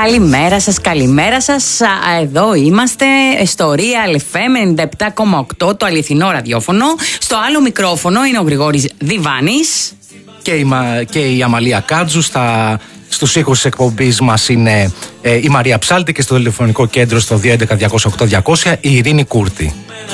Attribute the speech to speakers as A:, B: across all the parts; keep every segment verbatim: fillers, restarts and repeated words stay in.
A: Καλημέρα σας, καλημέρα σας. Εδώ είμαστε στο Real εφ εμ ενενήντα επτά κόμμα οκτώ, το αληθινό ραδιόφωνο. Στο άλλο μικρόφωνο είναι ο Γρηγόρης Διβάνης.
B: Και η, και η Αμαλία Κάτζου. Στα, στους ήχους της εκπομπής μας είναι ε, η Μαρία Ψάλτη και στο τηλεφωνικό κέντρο στο δύο έντεκα διακόσια οκτώ διακόσια η Ειρήνη Κούρτη.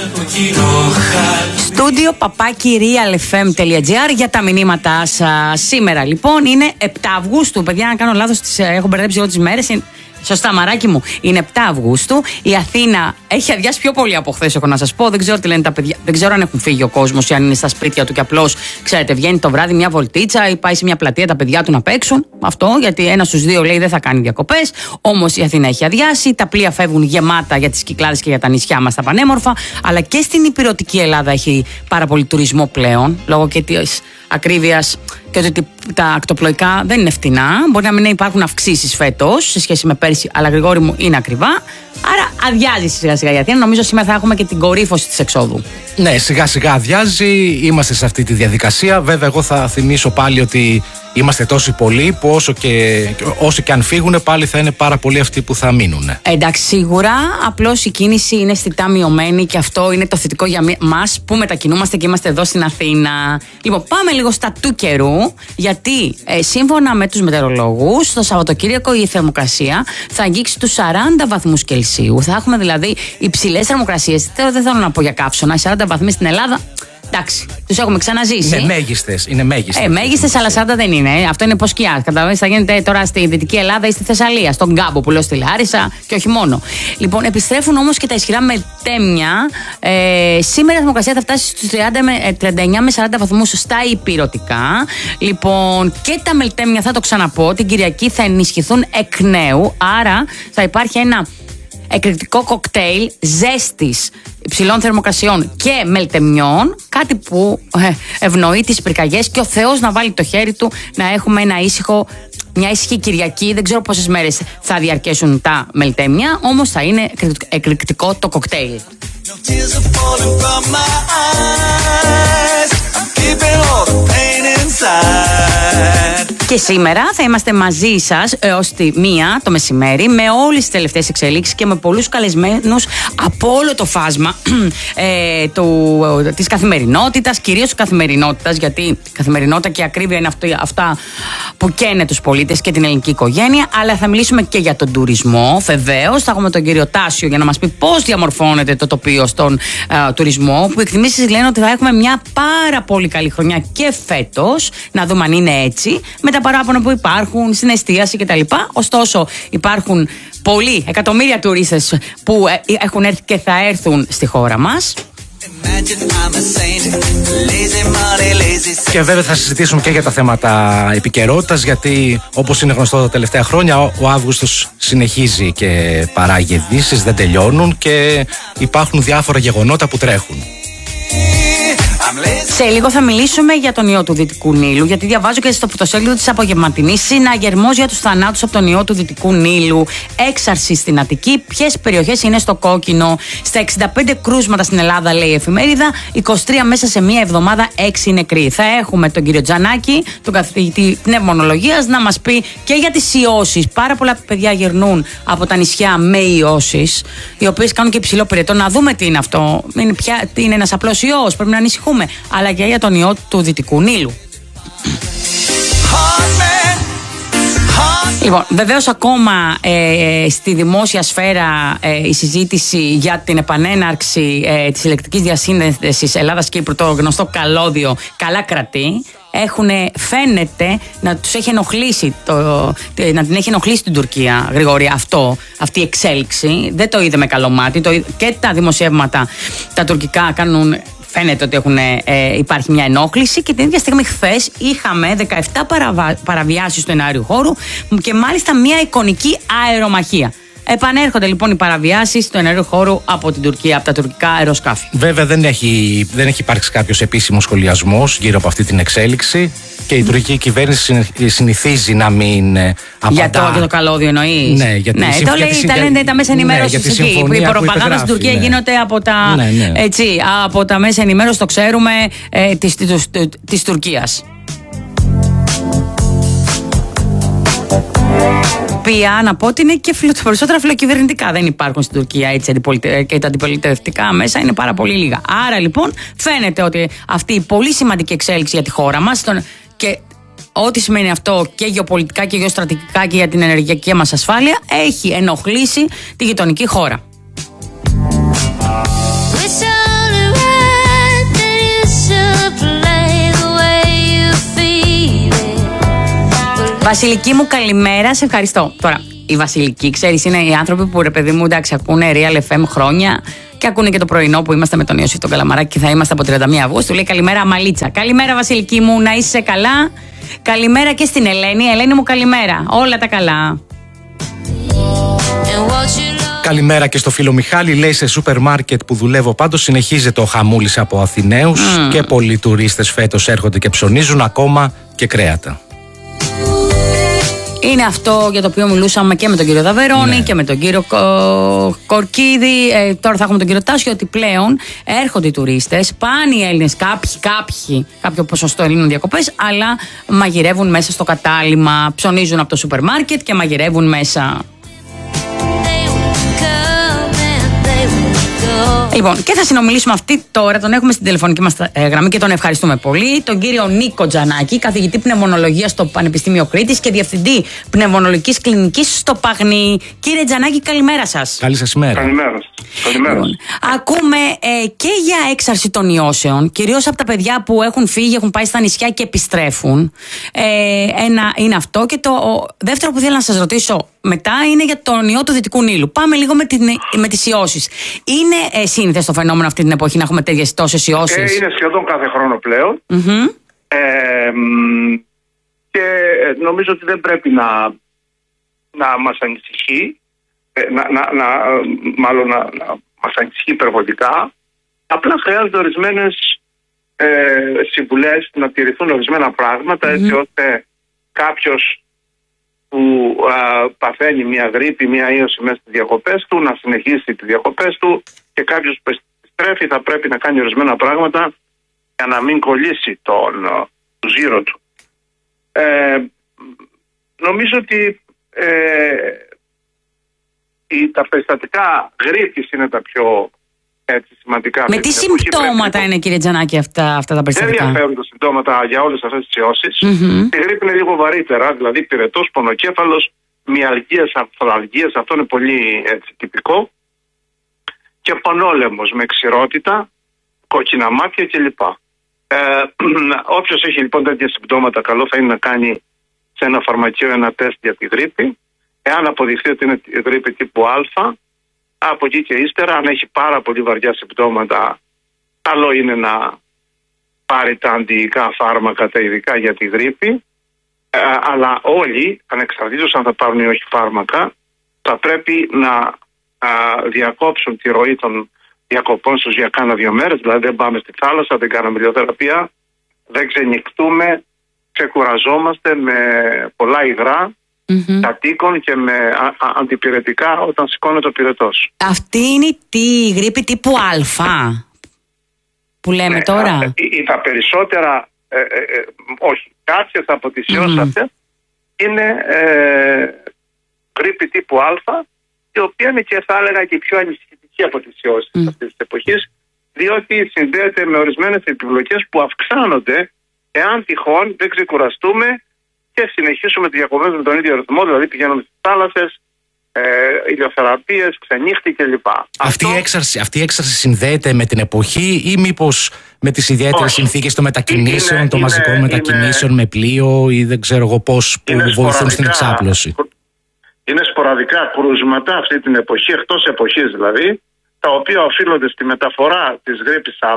A: Στούντιο παπάκι realfm.gr για τα μηνύματά σας. Σήμερα λοιπόν είναι επτά Αυγούστου. Παιδιά, αν κάνω λάθος, τις έχω μπερδέψει εγώ τις μέρες. Σωστά, μαράκι μου. Είναι επτά Αυγούστου. Η Αθήνα έχει αδειάσει πιο πολύ από χθες, έχω να σας πω. Δεν ξέρω τι λένε τα παιδιά. Δεν ξέρω αν έχουν φύγει ο κόσμος ή αν είναι στα σπίτια του και απλώς, ξέρετε, βγαίνει το βράδυ μια βολτίτσα ή πάει σε μια πλατεία τα παιδιά του να παίξουν. Αυτό, γιατί ένα στους δύο λέει δεν θα κάνει διακοπές. Όμως η Αθήνα έχει αδειάσει. Τα πλοία φεύγουν γεμάτα για τις Κυκλάδες και για τα νησιά μας τα πανέμορφα. Αλλά και στην υπηρετική Ελλάδα έχει πάρα πολύ τουρισμό πλέον, λόγω και της ακρίβειας και ότι τα ακτοπλοϊκά δεν είναι φτηνά. Μπορεί να μην υπάρχουν αυξήσεις φέτος σε σχέση με πέρσι, αλλά Γρηγόρη μου είναι ακριβά. Άρα αδειάζει σιγά σιγά η Αθήνα. Νομίζω σήμερα θα έχουμε και την κορύφωση της εξόδου.
B: Ναι, σιγά σιγά αδειάζει. Είμαστε σε αυτή τη διαδικασία. Βέβαια, εγώ θα θυμίσω πάλι ότι είμαστε τόσοι πολλοί που όσο και, όσο και αν φύγουν, πάλι θα είναι πάρα πολλοί αυτοί που θα μείνουν.
A: Εντάξει, σίγουρα. Απλώς η κίνηση είναι αισθητά μειωμένη και αυτό είναι το θετικό για μας που μετακινούμαστε και είμαστε εδώ στην Αθήνα. Λοιπόν, πάμε λίγο στα του καιρού, γιατί ε, σύμφωνα με τους μετεωρολόγους, το Σαββατοκύριακο η θερμοκρασία θα αγγίξει τους σαράντα βαθμούς Κελσίου. Θα έχουμε δηλαδή υψηλές θερμοκρασίες. Δεν θέλω να πω για καύσωνα, σαράντα βαθμοί στην Ελλάδα. Εντάξει, τους έχουμε ξαναζήσει.
B: Είναι μέγιστες, είναι μέγιστες.
A: Ε, μέγιστες, αλλά σαράντα δεν είναι. Αυτό είναι υποσκιά. Καταλαβαίνεις, θα γίνεται τώρα στη Δυτική Ελλάδα ή στη Θεσσαλία, στον Κάμπο που λέω στη Λάρισα και όχι μόνο. Λοιπόν, επιστρέφουν όμως και τα ισχυρά μετέμια. Ε, σήμερα η θερμοκρασία θα φτάσει στους τριάντα εννιά με σαράντα βαθμούς στα υπηρετικά. Λοιπόν, και τα μελτέμια, θα το ξαναπώ, την Κυριακή θα ενισχυθούν εκ νέου. Άρα θα υπάρχει ένα εκρηκτικό κοκτέιλ ζέστης, υψηλών θερμοκρασιών και μελτεμιών, κάτι που ευνοεί τις πυρκαγιές και ο Θεός να βάλει το χέρι του να έχουμε ένα ήσυχο, μια ήσυχη Κυριακή. Δεν ξέρω πόσες μέρες θα διαρκέσουν τα μελτέμια, όμως θα είναι εκρηκτικό το κοκτέιλ. Και σήμερα θα είμαστε μαζί σας έως τη μία το μεσημέρι με όλες τις τελευταίες εξελίξεις και με πολλούς καλεσμένους από όλο το φάσμα ε, του, της καθημερινότητας, κυρίως της καθημερινότητας, γιατί η καθημερινότητα και η ακρίβεια είναι αυτό, αυτά που καίνε τους πολίτες και την ελληνική οικογένεια. Αλλά θα μιλήσουμε και για τον τουρισμό, βεβαίως. Θα έχουμε τον κύριο Τάσιο για να μας πει πώς διαμορφώνεται το τοπίο στον ε, τουρισμό, που εκτιμήσεις λένε ότι θα έχουμε μια πάρα πολύ καλή χρονιά και φέτος, να δούμε αν είναι έτσι, με τα παράπονα που υπάρχουν στην εστίαση κτλ. Ωστόσο, υπάρχουν πολλοί εκατομμύρια τουρίστες που έχουν έρθει και θα έρθουν στη χώρα μας.
B: Και βέβαια θα συζητήσουμε και για τα θέματα επικαιρότητας, γιατί όπως είναι γνωστό τα τελευταία χρόνια, ο Αύγουστος συνεχίζει και παράγει ειδήσεις, δεν τελειώνουν και υπάρχουν διάφορα γεγονότα που τρέχουν.
A: Σε λίγο θα μιλήσουμε για τον ιό του Δυτικού Νείλου, γιατί διαβάζω και στο φωτοσέλιδο της Απογευματινής: συναγερμός για τους θανάτους από τον ιό του Δυτικού Νείλου, έξαρση στην Αττική, ποιες περιοχές είναι στο κόκκινο. Στα εξήντα πέντε κρούσματα στην Ελλάδα, λέει η εφημερίδα, είκοσι τρία μέσα σε μία εβδομάδα, έξι νεκροί. Θα έχουμε τον κύριο Τζανάκη, τον καθηγητή πνευμονολογίας, να μας πει και για τις ιώσεις. Πάρα πολλά παιδιά γυρνούν από τα νησιά με ιώσεις, οι οποίες κάνουν και υψηλό πυρετό. Να δούμε τι είναι αυτό. Είναι, πια, είναι ένας απλός ιός, πρέπει να ανησυχούμε. Αλλά και για τον ιό του Δυτικού Νείλου. Λοιπόν, βεβαίως ακόμα ε, στη δημόσια σφαίρα ε, η συζήτηση για την επανέναρξη ε, της ηλεκτρικής διασύνδεσης Ελλάδας-Κύπρου, το γνωστό καλώδιο, καλά κρατεί. Έχουν, φαίνεται να τους έχει ενοχλήσει το, να την έχει ενοχλήσει την Τουρκία, Γρηγόρη, αυτό, αυτή η εξέλιξη. Δεν το είδε με καλό μάτι. Το, και τα δημοσιεύματα τα τουρκικά κάνουν, φαίνεται ότι έχουν, ε, υπάρχει μια ενόχληση, και την ίδια στιγμή χθες είχαμε δεκαεπτά παραβα... παραβιάσεις του εναέριου χώρου και μάλιστα μια εικονική αερομαχία. Επανέρχονται λοιπόν οι παραβιάσεις του εναέριου χώρου από την Τουρκία, από τα τουρκικά αεροσκάφη. Βέβαια
B: δεν έχει, δεν έχει υπάρξει κάποιος επίσημος σχολιασμός γύρω από αυτή την εξέλιξη και η τουρκική κυβέρνηση συνηθίζει να μην απαντά.
A: Για το, για το καλώδιο εννοείς?
B: Ναι, γιατί
A: ναι,
B: συμφ...
A: το λέει, τα λένε τα μέσα ενημέρωσης, ναι, εκεί. Η προπαγάνδα στην Τουρκία, ναι, γίνεται από τα, ναι, ναι. Έτσι, από τα μέσα ενημέρωσης, το ξέρουμε, ε, της, της, της, της Τουρκίας. οποία να πω ότι είναι και φιλο, περισσότερα φιλοκυβερνητικά δεν υπάρχουν στην Τουρκία, έτσι, και τα αντιπολιτευτικά μέσα είναι πάρα πολύ λίγα. Άρα λοιπόν φαίνεται ότι αυτή η πολύ σημαντική εξέλιξη για τη χώρα μας και ό,τι σημαίνει αυτό και γεωπολιτικά και γεωστρατηγικά και για την ενεργειακή μας ασφάλεια έχει ενοχλήσει τη γειτονική χώρα. Βασιλική μου, καλημέρα, σε ευχαριστώ. Τώρα, η Βασιλική, ξέρεις, είναι οι άνθρωποι που, ρε παιδί μου, εντάξει, ακούνε Real εφ εμ χρόνια και ακούνε και το πρωινό που είμαστε με τον Ιωσήφ τον Καλαμαράκη και θα είμαστε από τριάντα μία Αυγούστου. Λέει καλημέρα, Αμαλίτσα. Καλημέρα, Βασιλική μου, να είσαι καλά. Καλημέρα και στην Ελένη. Ελένη μου, καλημέρα. Όλα τα καλά.
B: Καλημέρα και στο φίλο Μιχάλη. Λέει σε σούπερ μάρκετ που δουλεύω πάντως συνεχίζεται ο χαμούλης από Αθηναίους mm. και πολλοί τουρίστες φέτος έρχονται και ψωνίζουν ακόμα και κρέατα.
A: Είναι αυτό για το οποίο μιλούσαμε και με τον κύριο Δαβερόνη, ναι, και με τον κύριο Κο... Κορκίδη. Ε, τώρα θα έχουμε τον κύριο Τάσιο, ότι πλέον έρχονται οι τουρίστες, πάνε οι Έλληνες, κάποιοι, κάποιοι, κάποιο ποσοστό Ελλήνων διακοπές, αλλά μαγειρεύουν μέσα στο κατάλημα, ψωνίζουν από το σούπερ μάρκετ και μαγειρεύουν μέσα. Λοιπόν, και θα συνομιλήσουμε αυτή τώρα, τον έχουμε στην τηλεφωνική μας γραμμή και τον ευχαριστούμε πολύ, τον κύριο Νίκο Τζανάκη, καθηγητή πνευμονολογίας στο Πανεπιστήμιο Κρήτης και διευθυντή πνευμονολογικής κλινικής στο Παγνί. Κύριε Τζανάκη, καλημέρα σας.
B: Καλή σας ημέρα.
C: Καλημέρα σας. Καλημέρα.
A: Λοιπόν, ακούμε ε, και για έξαρση των ιώσεων, κυρίως από τα παιδιά που έχουν φύγει, έχουν πάει στα νησιά και επιστρέφουν. Ε, ένα είναι αυτό. Και το ο, δεύτερο που θέλω να σας ρωτήσω μετά είναι για τον ιό του Δυτικού Νείλου. Πάμε λίγο με, την, με τις ιώσεις. Είναι ε, σύνηθες το φαινόμενο αυτή την εποχή να έχουμε τέτοιες τόσες ιώσεις?
C: Ε, είναι σχεδόν κάθε χρόνο πλέον.
A: Mm-hmm.
C: Ε, και νομίζω ότι δεν πρέπει να, να μας ανησυχεί, να, να, να, μάλλον να, να μας ανησυχεί υπερβολικά. Απλά χρειάζονται ορισμένες ε, συμβουλές, να τηρηθούν ορισμένα πράγματα, mm-hmm. έτσι ώστε κάποιος που α, παθαίνει μια γρίπη, μια ίωση μέσα στις διακοπές του, να συνεχίσει τις διακοπές του, και κάποιος που επιστρέφει θα πρέπει να κάνει ορισμένα πράγματα για να μην κολλήσει τον το ζύρο του. Ε, νομίζω ότι ε, η, τα περιστατικά γρίπης είναι τα πιο έτσι, σημαντικά.
A: Με τι συμπτώματα πρέπει... είναι, κύριε Τζανάκη, αυτά, αυτά τα περιστατικά?
C: Δεν διαφέρουν τα συμπτώματα για όλες αυτές τις ιώσεις. Mm-hmm. Η γρίπη είναι λίγο βαρύτερα, δηλαδή πυρετός, πονοκέφαλος, μυαλγίες, αρθραλγίες, αυτό είναι πολύ έτσι, τυπικό. Και πονόλεμος με ξηρότητα, κόκκινα μάτια κλπ. Ε, όποιος έχει λοιπόν τέτοια συμπτώματα, καλό θα είναι να κάνει σε ένα φαρμακείο ένα τεστ για τη γρίπη. Εάν αποδειχθεί ότι είναι γρίπη τύπου Α, από εκεί και ύστερα, αν έχει πάρα πολύ βαριά συμπτώματα, καλό είναι να πάρει τα αντιϊκά φάρμακα, τα ειδικά για τη γρίπη. Ε, αλλά όλοι, ανεξαρτήτως αν θα πάρουν ή όχι φάρμακα, θα πρέπει να α, διακόψουν τη ροή των διακοπών στους για κάνα δύο μέρες. Δηλαδή δεν πάμε στη θάλασσα, δεν κάναμε ηλιοθεραπεία, δεν ξενυχτούμε, ξεκουραζόμαστε με πολλά υγρά, mm-hmm. κατοίκων και με α, α, αντιπυρετικά όταν σηκώνεται ο πυρετός.
A: Αυτή είναι τη γρίπη τύπου Α που λέμε, ναι, τώρα.
C: Α, ή, ή τα περισσότερα, ε, ε, ε, όχι, κάποιες από τις ιώσεις mm-hmm. αυτές είναι ε, γρίπη τύπου Α, η οποία είναι και θα έλεγα και πιο ανησυχητική από τις ιώσεις mm. αυτής της εποχής, διότι συνδέεται με ορισμένες επιπλοκές που αυξάνονται εάν τυχόν δεν ξεκουραστούμε και συνεχίσουμε τις διακοπές με τον ίδιο ρυθμό, δηλαδή πηγαίνουμε στις θάλασσες, ε, ηλιοθεραπείες, ξενύχτη κλπ.
B: Αυτή, Αυτό... η έξαρση, αυτή η έξαρση συνδέεται με την εποχή ή μήπως με τις ιδιαίτερες συνθήκες των μετακινήσεων, είναι, των είναι, μαζικών είναι, μετακινήσεων είναι, με πλοίο ή δεν ξέρω εγώ πώς, που βοηθούν στην εξάπλωση?
C: Είναι σποραδικά κρούσματα αυτή την εποχή, εκτός εποχής δηλαδή, τα οποία οφείλονται στη μεταφορά της γρίπης Α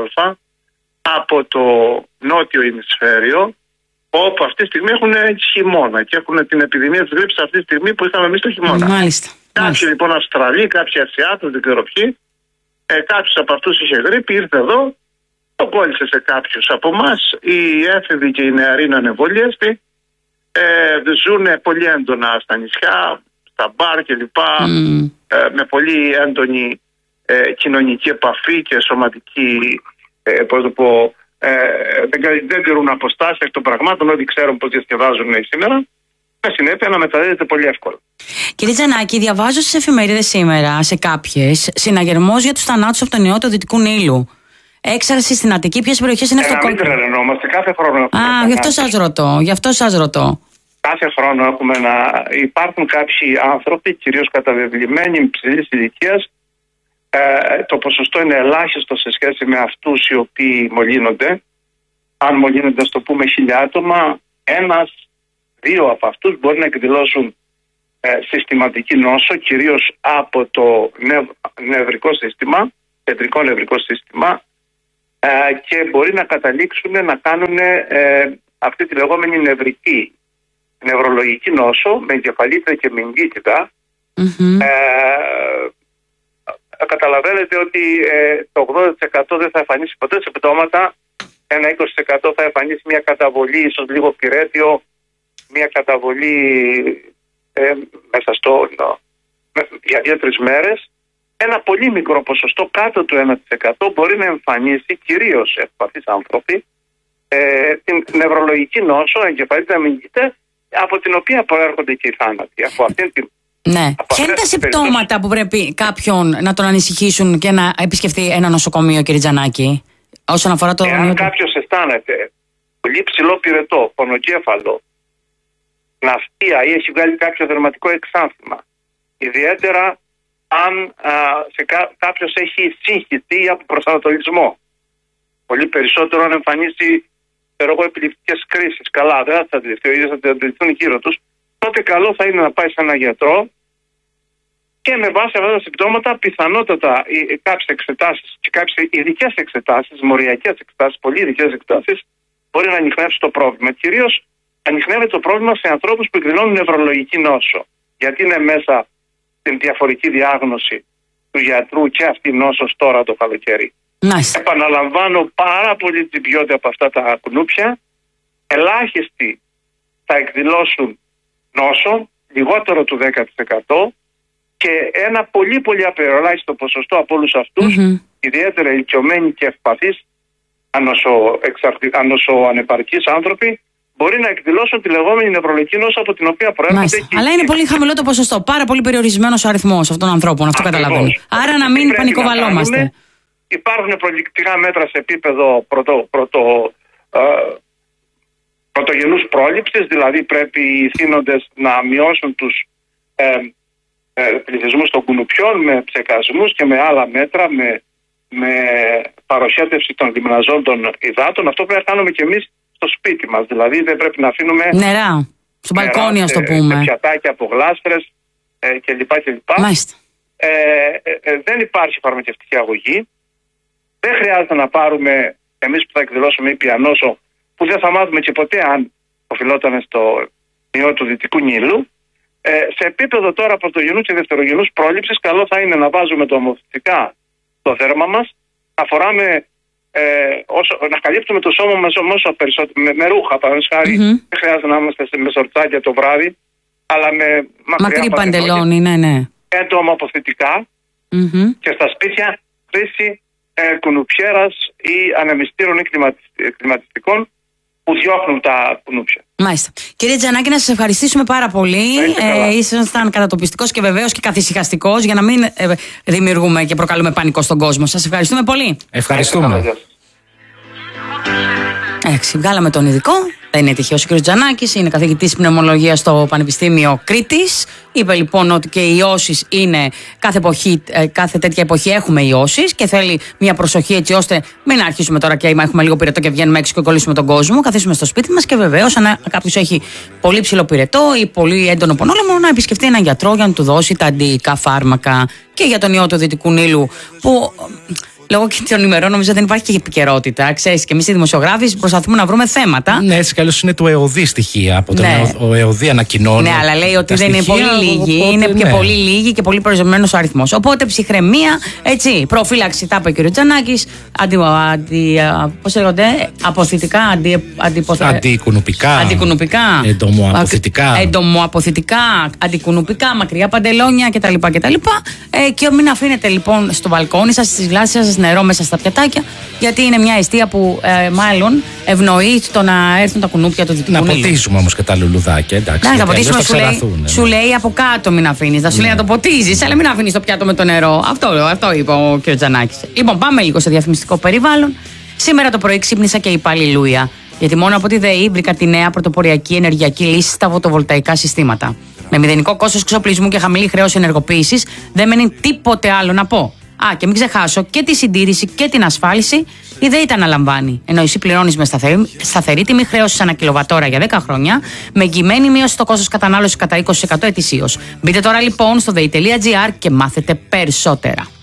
C: από το νότιο ημισφαίριο, όπου αυτή τη στιγμή έχουν χειμώνα και έχουν την επιδημία της γρίπης αυτή τη στιγμή που είχαμε εμείς το χειμώνα.
A: Μάλιστα.
C: Κάποιοι
A: μάλιστα.
C: λοιπόν Αυστραλοί, κάποιοι Ασιάτες, δεν ξέρω ποιοι, ε, κάποιος από αυτούς είχε γρίπη, ήρθε εδώ, το κόλλησε σε κάποιους από εμάς. Οι έφηβοι και οι νεαροί είναι ανεμβολίαστοι, ε, ζουν πολύ έντονα στα νησιά, στα μπαρ κλπ. Mm. Ε, με πολύ έντονη ε, κοινωνική επαφή και σωματική, ε, πώς το πω, ε, δεν, δεν τηρούν αποστάσεις εκ των πραγμάτων, ότι ξέρουν πώς διασκεδάζουν σήμερα. με συνέπεια να μεταδίδεται πολύ εύκολα.
A: Κύριε Τζανάκη, διαβάζω στις εφημερίδες σήμερα, σε κάποιες, συναγερμός για τους θανάτους από τον ιό του Δυτικού Νείλου. Έξαρση στην Αττική, ποιες περιοχές είναι
C: ε, αυτό? Να μην τρελαινόμαστε, κάθε χρόνο.
A: Α, γι' αυτό σας ρωτώ, γι' αυτό σας ρωτώ.
C: Κάθε χρόνο έχουμε να υπάρχουν κάποιοι άνθρωποι, κυρίως καταβεβλημένοι, υψηλής ηλικίας. Ε, το ποσοστό είναι ελάχιστο σε σχέση με αυτούς οι οποίοι μολύνονται. Αν μολύνονται, ας το πούμε, χίλια άτομα, ένας, δύο από αυτούς μπορεί να εκδηλώσουν ε, συστηματική νόσο, κυρίως από το νευ, νευρικό σύστημα, κεντρικό νευρικό σύστημα, ε, και μπορεί να καταλήξουν να κάνουν ε, αυτή τη λεγόμενη νευρική, νευρολογική νόσο με εγκεφαλίτιδα και μυγκίτιδα. Mm-hmm. Ε, καταλαβαίνετε ότι ε, το ογδόντα τοις εκατό δεν θα εμφανίσει ποτέ συμπτώματα, ένα είκοσι τοις εκατό θα εμφανίσει μια καταβολή, ίσως λίγο πυρέτιο, μια καταβολή ε, μέσα στο, no, για δύο-τρεις μέρες. Ένα πολύ μικρό ποσοστό, κάτω του ένα τοις εκατό, μπορεί να εμφανίσει, κυρίως ευπαθείς άνθρωποι, ε, την νευρολογική νόσο, εγκεφαλίτιδα μυγκίτιδα, από την οποία προέρχονται και οι θάνατοι. Από αυτήν την
A: Ναι. Ποια είναι τα συμπτώματα που πρέπει κάποιον να τον ανησυχήσουν και να επισκεφτεί ένα νοσοκομείο, κύριε Τζανάκη, όσον αφορά το.
C: Εάν κάποιος αισθάνεται πολύ ψηλό πυρετό, πονοκέφαλο, ναυτία ή έχει βγάλει κάποιο δερματικό εξάνθημα, ιδιαίτερα αν α, σε κά, κάποιος έχει σύγχυση ή αποπροσανατολισμό, πολύ περισσότερο αν εμφανίσει επιληπτικές κρίσεις, καλά, δεν θα αντιληφθεί, ο ίδιος θα αντιληφθούν γύρω τους, τότε καλό θα είναι να πάει σε έναν γιατρό και με βάση αυτά τα συμπτώματα πιθανότατα κάποιες εξετάσεις και κάποιες ειδικές εξετάσεις, μοριακές εξετάσεις, πολύ ειδικές εξετάσεις, μπορεί να ανιχνεύσει το πρόβλημα. Κυρίως ανιχνεύεται το πρόβλημα σε ανθρώπους που εκδηλώνουν νευρολογική νόσο. Γιατί είναι μέσα στην διαφορική διάγνωση του γιατρού και αυτή η νόσος τώρα το καλοκαίρι. Nice. Επαναλαμβάνω, πάρα πολύ τσιμπιόνται από αυτά τα κουνούπια. Ελάχιστοι θα εκδηλώσουν νόσο, λιγότερο του δέκα τοις εκατό, και ένα πολύ πολύ απεριοράχιστο ποσοστό από όλους αυτούς, mm-hmm. ιδιαίτερα ηλικιωμένοι και ευπαθείς, ανοσοανεπαρκείς άνθρωποι, μπορεί να εκδηλώσουν τη λεγόμενη νευρολογική νόσο από την οποία προέρχονται. Και... Αλλά
A: είναι πολύ χαμηλό το ποσοστό, πάρα πολύ περιορισμένος ο αριθμός αυτών των ανθρώπων, αυτό καταλαβαίνω. Άρα να μην πανικοβαλόμαστε. Να
C: υπάρχουν προληπτικά μέτρα σε επίπεδο πρωτο, πρωτο, ε, πρωτογενούς πρόληψης, δηλαδή πρέπει οι θύνοντες να μειώσουν τους ε, ε, πληθυσμούς των κουνουπιών με ψεκασμούς και με άλλα μέτρα, με, με παροχέτευση των λιμναζόντων υδάτων. Αυτό πρέπει να κάνουμε και εμείς στο σπίτι μας, δηλαδή δεν πρέπει να αφήνουμε
A: νερά, στο μπαλκόνι, ας το πούμε,
C: σε πιατάκια από γλάστρες ε, κλπ. κλπ. Ε, ε, ε, δεν υπάρχει φαρμακευτική αγωγή. Δεν χρειάζεται να πάρουμε εμείς που θα εκδηλώσουμε ήπια νόσο, που δεν θα μάθουμε και ποτέ αν οφειλόταν στο ιό του Δυτικού Νείλου. Ε, σε επίπεδο τώρα πρωτογενού και δευτερογενούς πρόληψης, καλό θα είναι να βάζουμε το ομοθετικά στο δέρμα μας, να φοράμε, ε, όσο, να καλύπτουμε το σώμα μας όσο περισσότερο, με, με ρούχα, παραδείγματος χάρη. Mm-hmm. Δεν χρειάζεται να είμαστε με σορτσάκια το βράδυ, αλλά με
A: μακρύ παντελόνι, ναι, ναι.
C: Έντομα αποθετικά, mm-hmm. και στα σπίτια χρήση ε, κουνουπιέρας ή ανεμιστήρων ή κλιματιστικών που διώχνουν τα κουνούπια.
A: Μάλιστα. Κύριε Τζανάκη, να σας ευχαριστήσουμε πάρα πολύ. Ε, ήσασταν κατατοπιστικός και βεβαίως και καθησυχαστικός για να μην ε, δημιουργούμε και προκαλούμε πανικό στον κόσμο. Σας ευχαριστούμε πολύ.
B: Ευχαριστούμε.
A: Εντάξει, βγάλαμε τον ειδικό. Δεν είναι τυχαίος ο κ. Τζανάκης, είναι καθηγητής πνευμολογίας στο Πανεπιστήμιο Κρήτης. Είπε λοιπόν ότι και οι ιώσεις είναι κάθε, εποχή, κάθε τέτοια εποχή έχουμε ιώσεις και θέλει μια προσοχή έτσι ώστε μην αρχίσουμε τώρα και έχουμε λίγο πυρετό και βγαίνουμε έξω και κολλήσουμε τον κόσμο. Καθίσουμε στο σπίτι μας και βεβαίως αν κάποιος έχει πολύ ψηλό πυρετό ή πολύ έντονο πονόλεμο να επισκεφτεί έναν γιατρό για να του δώσει τα αντιϊκά φάρμακα. Και για τον ιό του Δυτικού Νείλου που... Λόγω και των ημερών νομίζω δεν υπάρχει και επικαιρότητα. Ξέρεις, και εμείς οι δημοσιογράφοι προσπαθούμε να βρούμε θέματα.
B: Ναι, έτσι κι αλλιώς είναι του ΕΟΔΗ στοιχεία. Από τον ναι. Ο ΕΟΔΗ ανακοινώνει.
A: Ναι, αλλά λέει ότι δεν είναι πολύ λίγοι. Οπότε, είναι ναι. και πολύ λίγοι και πολύ περιορισμένος ο αριθμός. Οπότε ψυχραιμία, έτσι, προφύλαξη, τα είπε ο κ. Τζανάκης. Αντι, αντι, πώς λέγονται, αποθητικά, αντι, αντιποθε...
B: αντικουνουπικά.
A: Αντικουνουπικά.
B: Εντομοαποθητικά.
A: Εντομοαποθητικά, αντικουνουπικά, μακριά παντελόνια κτλ. κτλ. Ε, και μην αφήνετε λοιπόν στο μπαλκόνι σας, στις γλάστρες σας, βάζεις νερό μέσα στα πιατάκια, γιατί είναι μια αιστεία που ε, μάλλον ευνοεί το να έρθουν τα κουνούπια του δυτικού
B: Νείλου.
A: Νείλου.
B: Να ποτίσουμε όμως και τα λουλουδάκια, εντάξει.
A: Να ποτίσουμε, σου λέει, σου λέει από κάτω μην αφήνεις. Θα σου λέει να το ποτίζεις, αλλά μην αφήνεις το πιάτο με το νερό. Αυτό, αυτό είπε ο κ. Τζανάκης. Λοιπόν, πάμε λίγο σε διαφημιστικό περιβάλλον. Σήμερα το πρωί ξύπνησα και είπα αλληλούια. Γιατί μόνο από τη ΔΕΗ βρήκα τη νέα πρωτοποριακή ενεργειακή λύση στα φωτοβολταϊκά συστήματα. Με μηδενικό κόστος εξοπλισμού και χαμηλή χρέωση ενεργοποίησης, δεν μένει τίποτε άλλο να πω. Α, και μην ξεχάσω και τη συντήρηση και την ασφάλιση, η ΔΕΗ τα αναλαμβάνει. Ενώ εσύ πληρώνεις με σταθερή, σταθερή τιμή χρέωση ανά κιλοβατόρα για δέκα χρόνια, με εγγυημένη μείωση στο κόστος κατανάλωσης κατά είκοσι τοις εκατό ετησίως. Μπείτε τώρα λοιπόν στο δei τελεία τζι άρ και μάθετε περισσότερα.